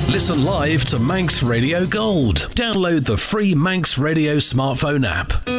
Listen live to Manx Radio Gold. Download the free Manx Radio smartphone app.